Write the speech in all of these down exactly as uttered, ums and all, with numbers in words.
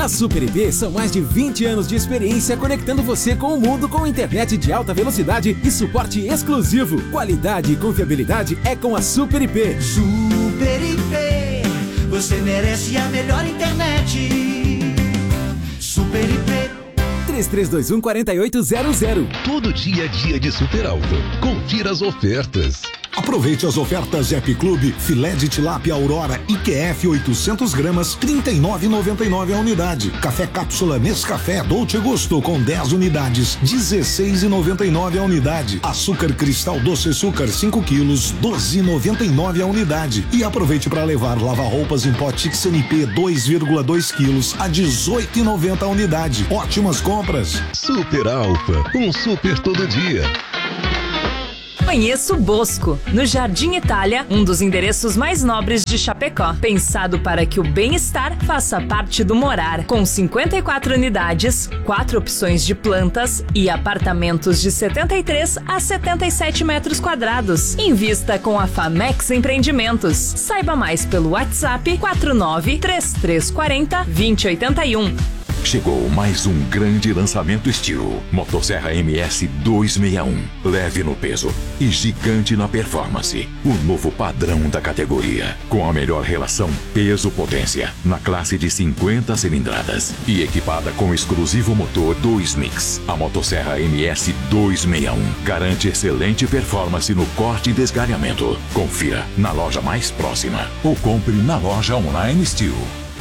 Na Super I P são mais de vinte anos de experiência conectando você com o mundo com internet de alta velocidade e suporte exclusivo. Qualidade e confiabilidade é com a Super I P. Super I P, você merece a melhor internet. Super I P. três três dois um, quatro oito zero zero. Todo dia é dia de Super Alfa. Confira as ofertas. Aproveite as ofertas App Clube, filé de tilápia Aurora I Q F oitocentos gramas, trinta e nove reais e noventa e nove centavos a unidade. Café cápsula Nescafé Dolce Gusto com dez unidades, dezesseis reais e noventa e nove centavos a unidade. Açúcar Cristal Doce Açúcar cinco quilos, doze reais e noventa e nove centavos a unidade. E aproveite para levar lava-roupas em pote X N P dois vírgula dois quilos a dezoito reais e noventa centavos a unidade. Ótimas compras. Super Alfa, um super todo dia. Conheça o Bosco, no Jardim Itália, um dos endereços mais nobres de Chapecó. Pensado para que o bem-estar faça parte do morar. Com cinquenta e quatro unidades, quatro opções de plantas e apartamentos de setenta e três a setenta e sete metros quadrados. Invista com a Famex Empreendimentos. Saiba mais pelo WhatsApp quatro nove três três quatro zero, dois zero oito um. Chegou mais um grande lançamento estilo. Motosserra M S duzentos e sessenta e um. Leve no peso e gigante na performance. O novo padrão da categoria. Com a melhor relação peso-potência. Na classe de cinquenta cilindradas. E equipada com o exclusivo motor dois mix. A Motosserra M S duzentos e sessenta e um. Garante excelente performance no corte e desgalhamento. Confira na loja mais próxima. Ou compre na loja online Steel.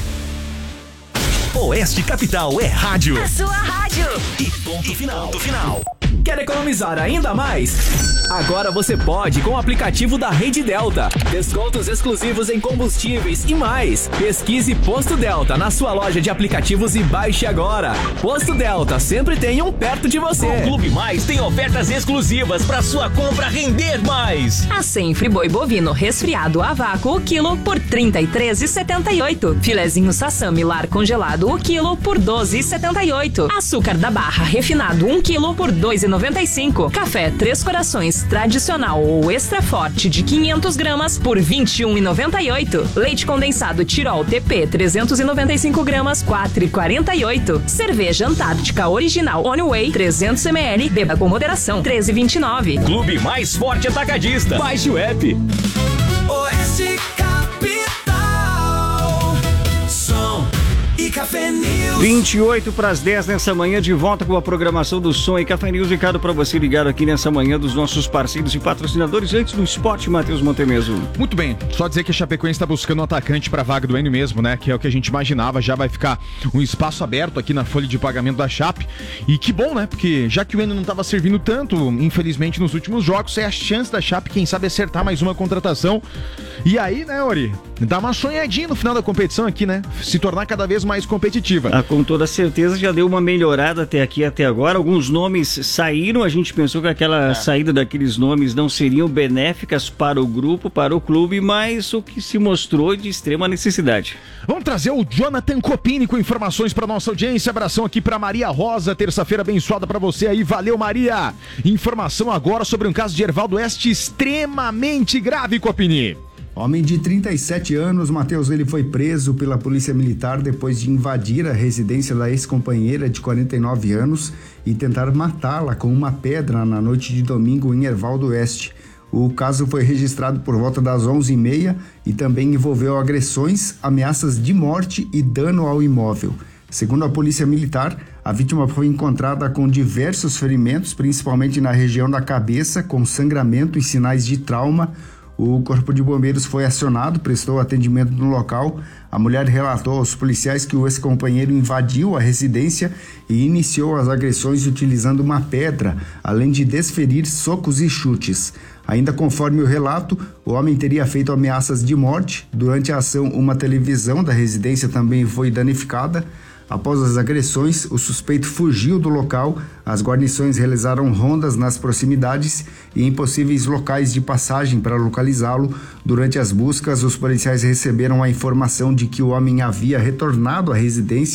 Oeste Capital é rádio. A sua rádio. E ponto final. Ponto final. Quer economizar ainda mais? Agora você pode com o aplicativo da Rede Delta. Descontos exclusivos em combustíveis e mais. Pesquise Posto Delta na sua loja de aplicativos e baixe agora. Posto Delta, sempre tem um perto de você. O Clube Mais tem ofertas exclusivas para sua compra render mais. A Sempre boi bovino resfriado a vácuo o quilo por trinta e três reais e setenta e oito centavos. Filezinho Sassami lar congelado o quilo por doze reais e setenta e oito centavos. Açúcar da barra refinado um quilo por dois reais e noventa e cinco centavos. Café Três Corações tradicional ou extra forte de quinhentas gramas por vinte e um reais e noventa e oito centavos. Leite condensado Tirol T P trezentos e noventa e cinco gramas, quatro reais e quarenta e oito centavos. Cerveja Antártica Original On Way trezentos mililitros. Beba com moderação, treze reais e vinte e nove centavos. Clube Mais Forte Atacadista. Baixe o app. Oeste Capital. Som e Café News. vinte e oito para as dez nessa manhã, de volta com a programação do Som e Café News. Recado para você ligado aqui nessa manhã dos nossos parceiros e patrocinadores. Antes do esporte, Matheus Montemeso. Muito bem, só dizer que a Chapecoense está buscando um atacante para a vaga do Enio mesmo, né? Que é o que a gente imaginava, já vai ficar um espaço aberto aqui na folha de pagamento da Chape. E que bom, né? Porque já que o Enio não estava servindo tanto, infelizmente, nos últimos jogos, é a chance da Chape, quem sabe, acertar mais uma contratação. E aí, né, Ori? Dá uma sonhadinha no final da competição aqui, né? Se tornar cada vez mais competitiva. Ah, com toda certeza já deu uma melhorada até aqui, até agora. Alguns nomes saíram, a gente pensou que aquela é. saída daqueles nomes não seriam benéficas para o grupo, para o clube, mas o que se mostrou de extrema necessidade. Vamos trazer o Jonathan Copini com informações para nossa audiência. Abração aqui para Maria Rosa, terça-feira abençoada para você aí. Valeu, Maria! Informação agora sobre um caso de Hervaldo Oeste extremamente grave, Copini. Homem de trinta e sete anos, Matheus, ele foi preso pela Polícia Militar depois de invadir a residência da ex-companheira de quarenta e nove anos e tentar matá-la com uma pedra na noite de domingo em Hervaldo Oeste. O caso foi registrado por volta das onze e meia e também envolveu agressões, ameaças de morte e dano ao imóvel. Segundo a Polícia Militar, a vítima foi encontrada com diversos ferimentos, principalmente na região da cabeça, com sangramento e sinais de trauma. O Corpo de Bombeiros foi acionado, prestou atendimento no local. A mulher relatou aos policiais que o ex-companheiro invadiu a residência e iniciou as agressões utilizando uma pedra, além de desferir socos e chutes. Ainda conforme o relato, o homem teria feito ameaças de morte. Durante a ação, uma televisão da residência também foi danificada. Após as agressões, o suspeito fugiu do local. As guarnições realizaram rondas nas proximidades e em possíveis locais de passagem para localizá-lo. Durante as buscas, os policiais receberam a informação de que o homem havia retornado à residência.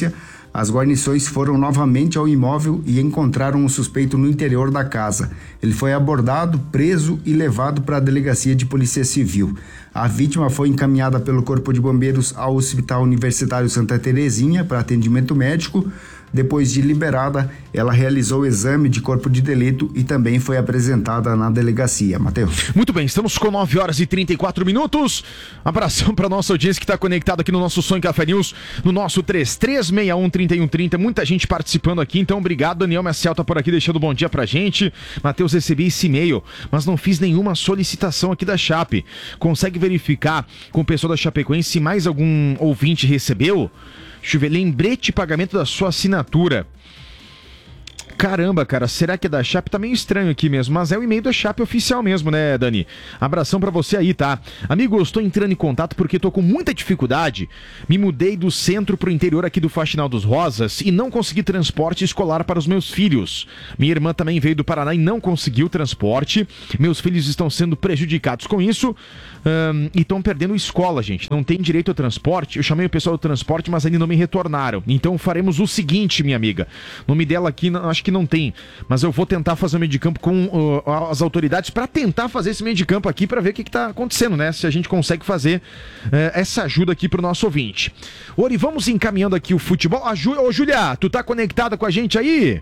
As guarnições foram novamente ao imóvel e encontraram um suspeito no interior da casa. Ele foi abordado, preso e levado para a delegacia de polícia civil. A vítima foi encaminhada pelo Corpo de Bombeiros ao Hospital Universitário Santa Terezinha para atendimento médico. Depois de liberada, ela realizou o exame de corpo de delito e também foi apresentada na delegacia. Matheus. Muito bem, estamos com nove horas e trinta e quatro minutos. Abração para nossa audiência que está conectada aqui no nosso Sonho Café News, no nosso três três seis um, três um três zero. Muita gente participando aqui, então obrigado. Daniel Maciel tá por aqui deixando um bom dia pra gente. Matheus, recebi esse e-mail, mas não fiz nenhuma solicitação aqui da Chape. Consegue verificar com o pessoal da Chapecoense se mais algum ouvinte recebeu? Deixa eu ver, lembrete de pagamento da sua assinatura. Caramba, cara, será que é da Chape? Tá meio estranho aqui mesmo, mas é o e-mail da Chape oficial mesmo, né, Dani? Abração pra você aí, tá? Amigo, eu estou entrando em contato porque tô com muita dificuldade. Me mudei do centro pro interior aqui do Faxinal dos Rosas e não consegui transporte escolar para os meus filhos. Minha irmã também veio do Paraná e não conseguiu transporte. Meus filhos estão sendo prejudicados com isso um, e estão perdendo escola, gente. Não tem direito ao transporte. Eu chamei o pessoal do transporte, mas ainda não me retornaram. Então faremos o seguinte, minha amiga. O nome dela aqui, acho que que não tem, mas eu vou tentar fazer o meio de campo com uh, as autoridades para tentar fazer esse meio de campo aqui para ver o que está acontecendo, né? Se a gente consegue fazer uh, essa ajuda aqui pro nosso ouvinte. Ori, vamos encaminhando aqui o futebol. Ah, Ju... Ô, Júlia, tu tá conectada com a gente aí?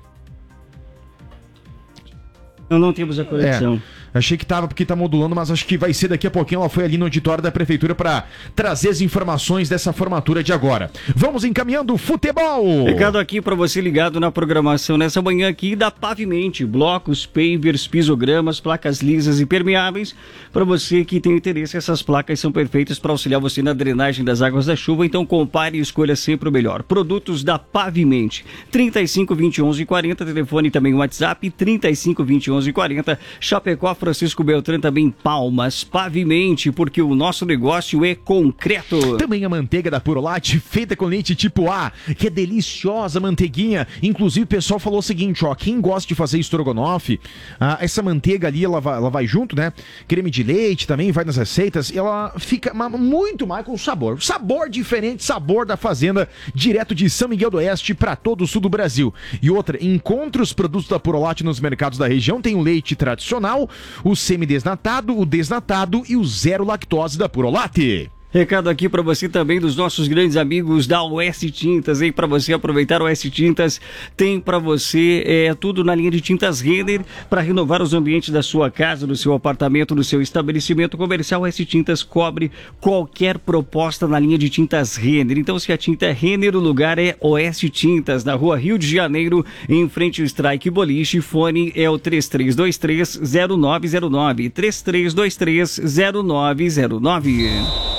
Não, não temos a conexão. É. Achei que tava porque tá modulando, mas acho que vai ser daqui a pouquinho. Ela foi ali no auditório da prefeitura para trazer as informações dessa formatura de agora. Vamos encaminhando o futebol. Recado aqui para você ligado na programação nessa manhã aqui da Pavimente. Blocos, pavers, pisogramas, placas lisas e permeáveis. Para você que tem interesse, essas placas são perfeitas para auxiliar você na drenagem das águas da chuva. Então compare e escolha sempre o melhor. Produtos da Pavimente. trinta e cinco, vinte e onze, quarenta. Telefone também o WhatsApp. trinta e cinco, vinte e onze, quarenta. Chapecó, Francisco Beltrão também Palmas. Pavimente, porque o nosso negócio é concreto. Também a manteiga da Purolate, feita com leite tipo A, que é deliciosa manteiguinha. Inclusive o pessoal falou o seguinte, ó, quem gosta de fazer estrogonofe, ah, essa manteiga ali, ela vai, ela vai junto, né? Creme de leite também, vai nas receitas, e ela fica muito mais com sabor. Sabor diferente, sabor da fazenda, direto de São Miguel do Oeste para todo o sul do Brasil. E outra, encontre os produtos da Purolate nos mercados da região, tem o leite tradicional, o semi-desnatado, o desnatado e o zero lactose da Purolate. Recado aqui para você também dos nossos grandes amigos da Oeste Tintas, hein? Para você aproveitar, o Oeste Tintas tem para você é, tudo na linha de tintas Renner para renovar os ambientes da sua casa, do seu apartamento, do seu estabelecimento comercial. Oeste Tintas cobre qualquer proposta na linha de tintas Renner. Então, se a tinta é Renner, o lugar é Oeste Tintas, na rua Rio de Janeiro, em frente ao Strike Boliche. Fone é o três três dois três, zero nove zero nove, três três dois três, zero nove zero nove.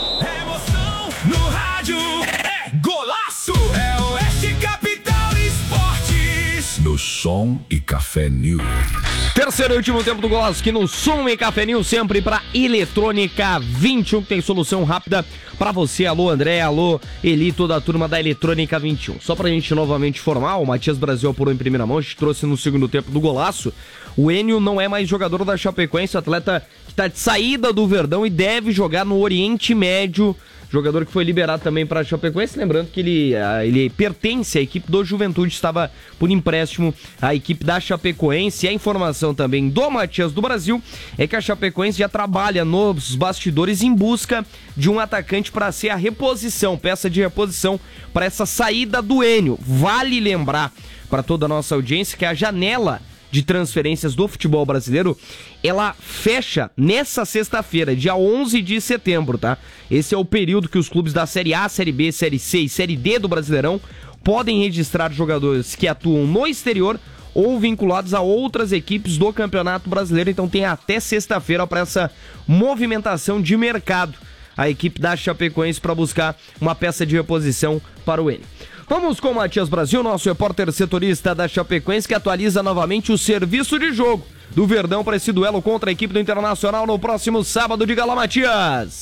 No rádio é golaço, é Oeste Capital Esportes. No Som e Café News. Terceiro e último tempo do Golaço aqui no Som e Café News, sempre para Eletrônica vinte e um, que tem solução rápida para você. Alô André, alô Eli, toda a turma da Eletrônica vinte e um. Só pra gente novamente informar, o Matias Brasil apurou em primeira mão, a gente trouxe no segundo tempo do Golaço. O Enio não é mais jogador da Chapecoense, o atleta que está de saída do Verdão e deve jogar no Oriente Médio. Jogador que foi liberado também para a Chapecoense, lembrando que ele, ele pertence à equipe do Juventude, estava por empréstimo à equipe da Chapecoense. E a informação também do Matias do Brasil é que a Chapecoense já trabalha nos bastidores em busca de um atacante para ser a reposição, peça de reposição para essa saída do Enio. Vale lembrar para toda a nossa audiência que a janela de transferências do futebol brasileiro, ela fecha nessa sexta-feira, dia onze de setembro, tá? Esse é o período que os clubes da Série A, Série B, Série C e Série D do Brasileirão podem registrar jogadores que atuam no exterior ou vinculados a outras equipes do Campeonato Brasileiro. Então tem até sexta-feira para essa movimentação de mercado, a equipe da Chapecoense para buscar uma peça de reposição para o N. Vamos com o Matias Brasil, nosso repórter setorista da Chapecoense, que atualiza novamente o serviço de jogo do Verdão para esse duelo contra a equipe do Internacional no próximo sábado. Diga lá, Matias!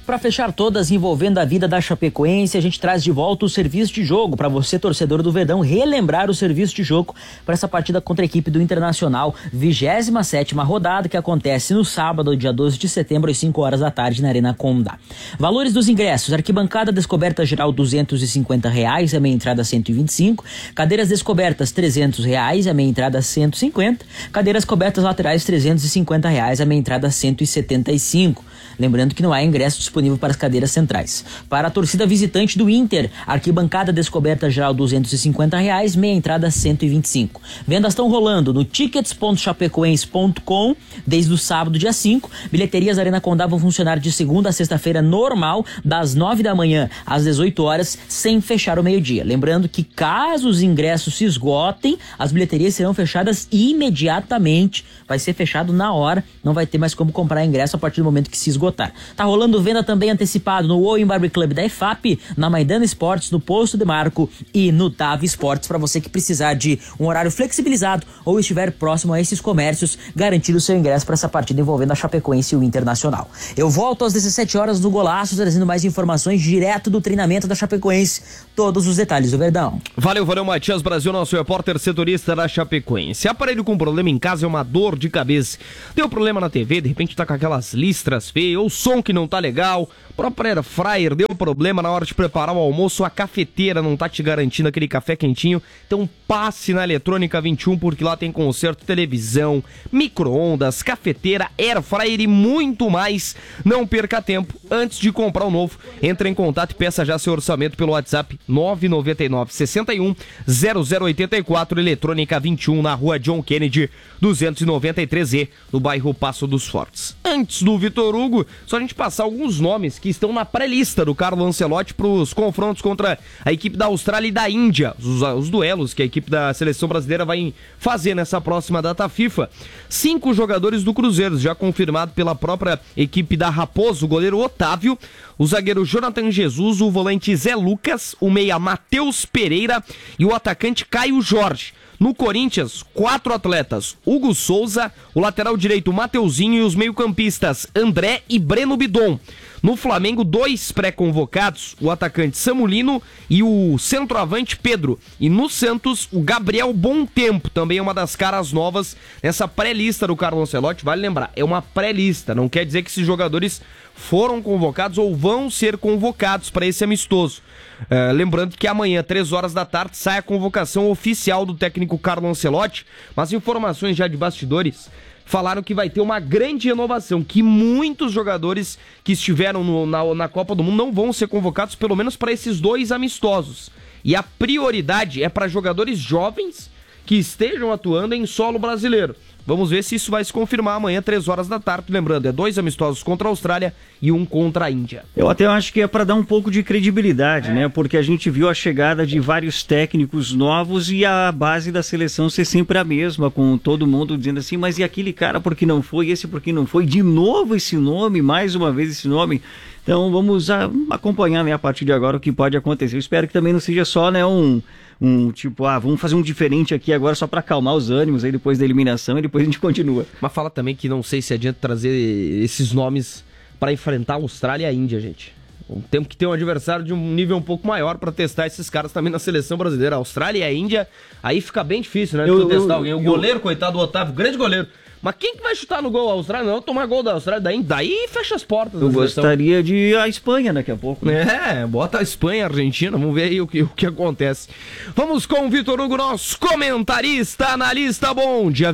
Para fechar todas envolvendo a vida da Chapecoense, a gente traz de volta o serviço de jogo para você, torcedor do Verdão, relembrar o serviço de jogo para essa partida contra a equipe do Internacional, vigésima sétima rodada, que acontece no sábado, dia doze de setembro, às cinco horas da tarde, na Arena Condá. Valores dos ingressos: arquibancada descoberta geral duzentos e cinquenta reais, a meia entrada cento e vinte e cinco, cadeiras descobertas trezentos reais, a meia entrada cento e cinquenta, cadeiras cobertas laterais trezentos e cinquenta reais, a meia entrada cento e setenta e cinco. Lembrando que não há ingresso disponível para as cadeiras centrais. Para a torcida visitante do Inter, arquibancada descoberta geral duzentos e cinquenta reais, meia entrada cento e vinte e cinco. Vendas estão rolando no tickets ponto chapecoense ponto com desde o sábado, dia cinco. Bilheterias da Arena Condá vão funcionar de segunda a sexta-feira normal, das nove da manhã às dezoito horas, sem fechar o meio-dia. Lembrando que caso os ingressos se esgotem, as bilheterias serão fechadas imediatamente. Vai ser fechado na hora, não vai ter mais como comprar ingresso a partir do momento que se esgotar. Tá rolando venda também antecipado no Owen Barber Club da E F A P, na Maidana Esportes, no Posto de Marco e no Tava Esportes, para você que precisar de um horário flexibilizado ou estiver próximo a esses comércios, garantir o seu ingresso para essa partida envolvendo a Chapecoense e o Internacional. Eu volto às dezessete horas do Golaço, trazendo mais informações direto do treinamento da Chapecoense, todos os detalhes do Verdão. Valeu, valeu, Matias Brasil, nosso repórter setorista da Chapecoense. Aparelho com problema em casa é uma dor de cabeça. Deu problema na T V, de repente tá com aquelas listras feias, ou som que não tá legal, própria air fryer deu problema na hora de preparar o almoço, a cafeteira não tá te garantindo aquele café quentinho, então passe na Eletrônica vinte e um, porque lá tem conserto, televisão, micro-ondas, cafeteira, air fryer e muito mais. Não perca tempo, antes de comprar o novo, entre em contato e peça já seu orçamento pelo WhatsApp nove nove nove, seis um, zero zero oito quatro, Eletrônica vinte e um, na rua John Kennedy duzentos e noventa e três E, no bairro Passo dos Fortes. Antes do Vitor Hugo, só a gente passar alguns nomes que estão na pré-lista do Carlo Ancelotti para os confrontos contra a equipe da Austrália e da Índia, os, os duelos que a equipe da seleção brasileira vai fazer nessa próxima data FIFA. Cinco jogadores do Cruzeiro, já confirmado pela própria equipe da Raposo: o goleiro Otávio, o zagueiro Jonathan Jesus, o volante Zé Lucas, o meia Matheus Pereira e o atacante Caio Jorge. No Corinthians, quatro atletas: Hugo Souza, o lateral direito Mateuzinho e os meio-campistas André e Breno Bidon. No Flamengo, dois pré-convocados: o atacante Samulino e o centroavante Pedro. E no Santos, o Gabriel Bom Tempo, também é uma das caras novas nessa pré-lista do Carlo Ancelotti. Vale lembrar, é uma pré-lista, não quer dizer que esses jogadores foram convocados ou vão ser convocados para esse amistoso. Uh, lembrando que amanhã, três horas da tarde, sai a convocação oficial do técnico Carlo Ancelotti, mas informações já de bastidores falaram que vai ter uma grande renovação, que muitos jogadores que estiveram no, na, na Copa do Mundo não vão ser convocados, pelo menos para esses dois amistosos. E a prioridade é para jogadores jovens que estejam atuando em solo brasileiro. Vamos ver se isso vai se confirmar amanhã, três horas da tarde. Lembrando, é dois amistosos contra a Austrália e um contra a Índia. Eu até acho que é para dar um pouco de credibilidade, é. né? Porque a gente viu a chegada de vários técnicos novos e a base da seleção ser sempre a mesma, com todo mundo dizendo assim, mas e aquele cara por que não foi, esse por que não foi? De novo esse nome, mais uma vez esse nome. Então vamos a, acompanhar, né, a partir de agora o que pode acontecer. Eu espero que também não seja só, né, um... um tipo, ah, vamos fazer um diferente aqui agora só pra acalmar os ânimos aí depois da eliminação e depois a gente continua. Mas fala também que não sei se adianta trazer esses nomes pra enfrentar a Austrália e a Índia, gente. Temos que ter um adversário de um nível um pouco maior pra testar esses caras também na seleção brasileira. A Austrália e a Índia, aí fica bem difícil, né? Eu, testar eu, alguém. O eu, goleiro, coitado do Otávio, grande goleiro. Mas quem que vai chutar no gol? A Austrália? Não, tomar gol da Austrália, daí, daí fecha as portas. Eu gostaria de ir à Espanha daqui a pouco. Né? É, bota a Espanha, a Argentina, vamos ver aí o que, o que acontece. Vamos com o Vitor Hugo, nosso comentarista, analista. Bom dia,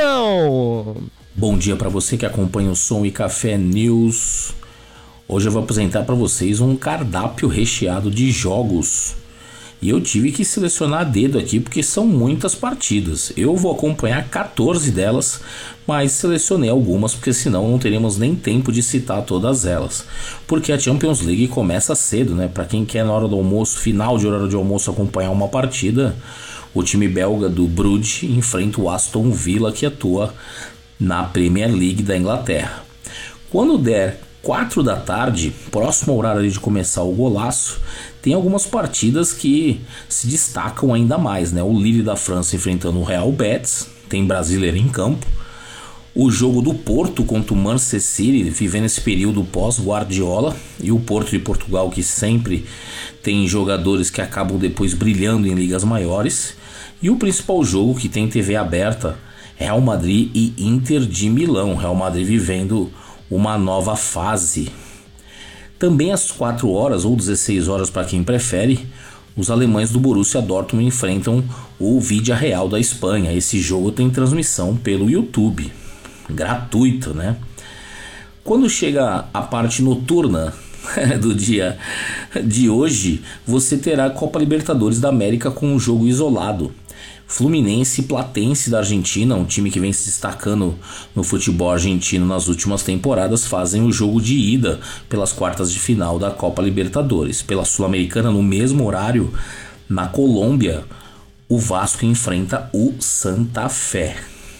Vitão! Bom dia para você que acompanha o Som e Café News. Hoje eu vou apresentar para vocês um cardápio recheado de jogos. E eu tive que selecionar a dedo aqui porque são muitas partidas. Eu vou acompanhar quatorze delas, mas selecionei algumas porque senão não teremos nem tempo de citar todas elas. Porque a Champions League começa cedo, né? Para quem quer na hora do almoço, final de horário de almoço, acompanhar uma partida, o time belga do Bruges enfrenta o Aston Villa, que atua na Premier League da Inglaterra. Quando der quatro da tarde, próximo ao horário de começar o golaço, tem algumas partidas que se destacam ainda mais, né? O Lille da França enfrentando o Real Betis, tem brasileiro em campo. o jogo do Porto contra o Manchester City, vivendo esse período pós-Guardiola, e o Porto de Portugal, que sempre tem jogadores que acabam depois brilhando em ligas maiores, e o principal jogo que tem T V aberta, Real Madrid e Inter de Milão, Real Madrid vivendo uma nova fase. Também às quatro horas ou dezesseis horas para quem prefere, os alemães do Borussia Dortmund enfrentam o Villarreal da Espanha. Esse jogo tem transmissão pelo YouTube, gratuito, né? Quando chega a parte noturna do dia de hoje, você terá a Copa Libertadores da América com um jogo isolado. Fluminense e Platense da Argentina, um time que vem se destacando no futebol argentino nas últimas temporadas, fazem o jogo de ida pelas quartas de final da Copa Libertadores. Pela Sul-Americana, no mesmo horário, na Colômbia, o Vasco enfrenta o Santa Fé.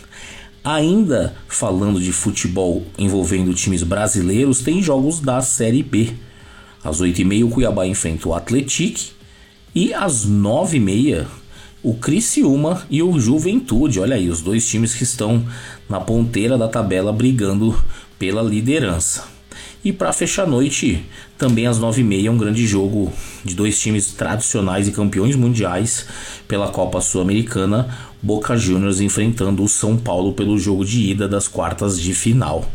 Ainda falando de futebol envolvendo times brasileiros, tem jogos da Série B. Às oito e meia o Cuiabá enfrenta o Atlético e às nove e meia o Criciúma e o Juventude. Olha aí, os dois times que estão na ponteira da tabela brigando pela liderança. E para fechar a noite, também às nove e meia, um grande jogo de dois times tradicionais e campeões mundiais pela Copa Sul-Americana, Boca Juniors enfrentando o São Paulo pelo jogo de ida das quartas de final.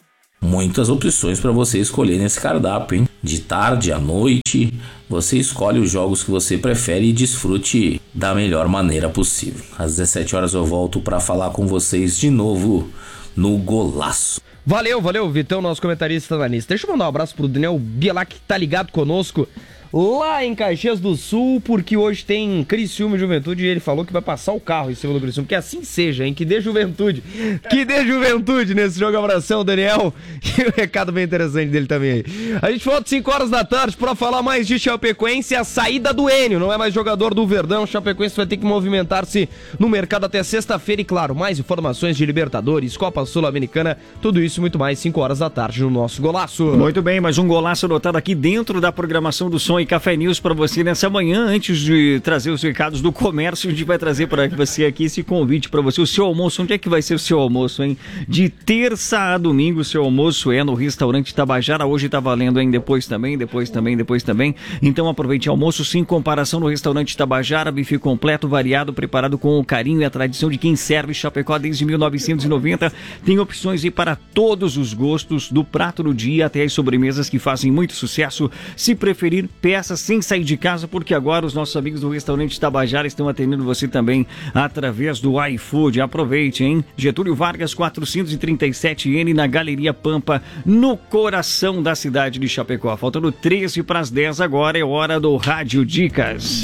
Muitas opções para você escolher nesse cardápio, hein? De tarde à noite, você escolhe os jogos que você prefere e desfrute da melhor maneira possível. Às dezessete horas eu volto para falar com vocês de novo no Golaço. Valeu, valeu, Vitão, nosso comentarista na lista. Deixa eu mandar um abraço pro Daniel Bielac, que tá ligado conosco lá em Caxias do Sul, porque hoje tem Criciúma e Juventude e ele falou que vai passar o carro em cima do Criciúma, que assim seja, hein? Que dê Juventude, que dê Juventude nesse jogo. Abração, Daniel, e um recado bem interessante dele também aí. A gente volta cinco horas da tarde pra falar mais de Chapecoense, a saída do Enio, não é mais jogador do Verdão. Chapecoense vai ter que movimentar-se no mercado até sexta-feira e, claro, mais informações de Libertadores, Copa Sul-Americana, tudo isso e muito mais, cinco horas da tarde no nosso Golaço. Muito bem, mais um golaço anotado aqui dentro da programação do Som e Café News para você nessa manhã. Antes de trazer os recados do comércio, a gente vai trazer para você aqui esse convite para você. O seu almoço, onde é que vai ser o seu almoço, hein? De terça a domingo, o seu almoço é no restaurante Tabajara. Hoje tá valendo, hein? Depois também, depois também, depois também. Então aproveite o almoço sem comparação no restaurante Tabajara. Bife completo, variado, preparado com o carinho e a tradição de quem serve Chapecó desde mil novecentos e noventa. Tem opções aí para todos os gostos, do prato do dia até as sobremesas que fazem muito sucesso. Se preferir, peça sem sair de casa, porque agora os nossos amigos do restaurante Tabajara estão atendendo você também através do iFood. Aproveite, hein? Getúlio Vargas quatrocentos e trinta e sete N, na Galeria Pampa, no coração da cidade de Chapecó. Faltando treze para as dez agora, é hora do Rádio Dicas.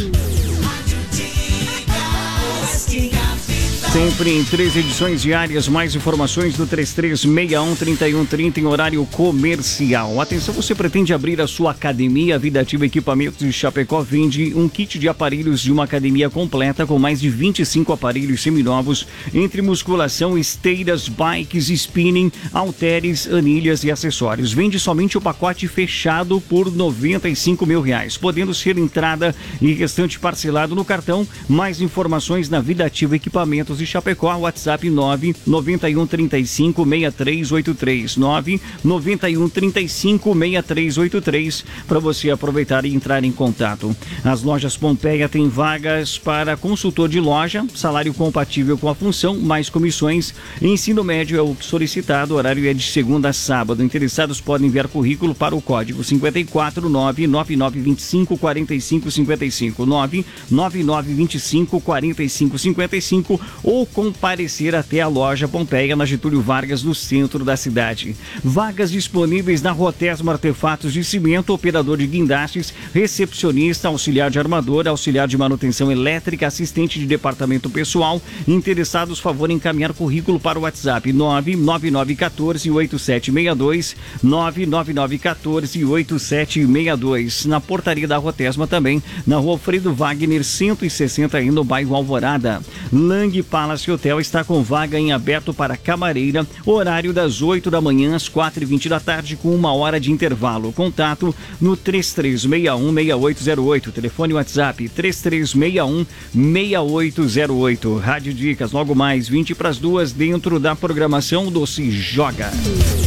Sempre em três edições diárias, mais informações do três três seis um, três um três zero em horário comercial. Atenção, você pretende abrir a sua academia? A Vida Ativa Equipamentos de Chapecó vende um kit de aparelhos de uma academia completa com mais de vinte e cinco aparelhos seminovos, entre musculação, esteiras, bikes, spinning, halteres, anilhas e acessórios. Vende somente o pacote fechado por noventa e cinco mil reais, podendo ser entrada e restante parcelado no cartão. Mais informações na Vida Ativa Equipamentos de Chapecó, WhatsApp nove nove um três cinco seis três oito três, nove nove um três cinco seis três oito três, para você aproveitar e entrar em contato. As lojas Pompeia têm vagas para consultor de loja, salário compatível com a função, mais comissões. Ensino médio é o solicitado, horário é de segunda a sábado. Interessados podem enviar currículo para o código cinco quatro nove nove nove dois cinco quatro cinco cinco cinco, nove nove nove dois cinco quatro cinco cinco cinco, ou comparecer até a loja Pompeia, na Getúlio Vargas, no centro da cidade. Vagas disponíveis na Rotesmo Artefatos de Cimento, operador de guindastes, recepcionista, auxiliar de armador, auxiliar de manutenção elétrica, assistente de departamento pessoal. Interessados, favor encaminhar currículo para o WhatsApp nove nove nove um quatro oito sete seis dois, nove nove nove um quatro oito sete seis dois. Na portaria da Rotesma também, na Rua Alfredo Wagner cento e sessenta, aí no bairro Alvorada. Lang Palace Hotel está com vaga em aberto para camareira, horário das oito da manhã às quatro e vinte da tarde, com uma hora de intervalo. Contato no três três seis um, seis oito zero oito, telefone WhatsApp três três seis um, seis oito zero oito. Rádio Dicas, logo mais vinte para as duas, dentro da programação do Se Joga.